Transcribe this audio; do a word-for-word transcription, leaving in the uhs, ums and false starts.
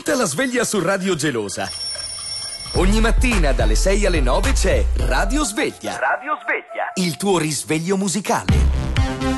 Scatta la sveglia su Radio Gelosa. Ogni mattina dalle sei alle nove c'è Radio Sveglia. Radio Sveglia. Il tuo risveglio musicale.